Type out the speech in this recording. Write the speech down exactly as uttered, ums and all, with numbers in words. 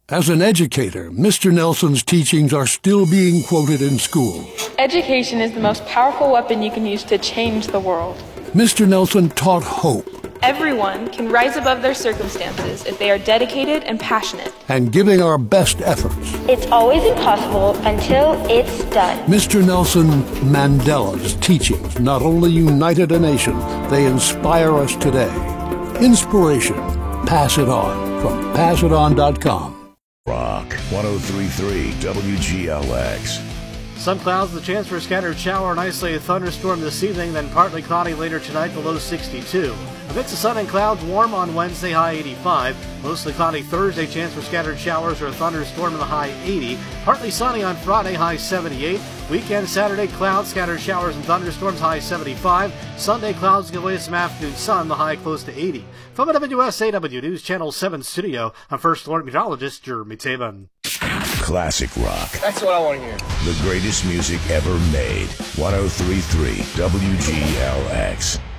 As an educator, Mister Nelson's teachings are still being quoted in school. Education is the most powerful weapon you can use to change the world. Mister Nelson taught hope. Everyone can rise above their circumstances if they are dedicated and passionate. And giving our best efforts. It's always impossible until it's done. Mister Nelson Mandela's teachings not only united a nation, they inspire us today. Inspiration. Pass it on from pass it on dot com. Rock one oh three point three W G L X. Some clouds, the chance for a scattered shower and isolated thunderstorm this evening, then partly cloudy later tonight, the low sixty-two. A mix of sun and clouds, warm on Wednesday, high eighty-five. Mostly cloudy Thursday, chance for scattered showers or a thunderstorm in the high eighty. Partly sunny on Friday, high seventy-eight. Weekend Saturday, clouds, scattered showers and thunderstorms, high seventy-five. Sunday, clouds give way to some afternoon sun, the high close to eighty. From the W S A W News Channel seven studio, I'm First Alert Meteorologist Jeremy Taban. Classic rock. That's what I want to hear. The greatest music ever made. one oh three point three W G L X.